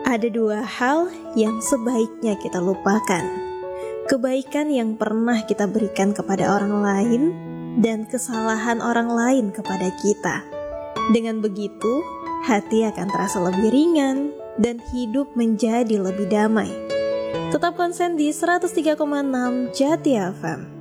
Ada dua hal yang sebaiknya kita lupakan. Kebaikan yang pernah kita berikan kepada orang lain dan kesalahan orang lain kepada kita. Dengan begitu, hati akan terasa lebih ringan dan hidup menjadi lebih damai. Tetap konsen di 103,6 Jati FM.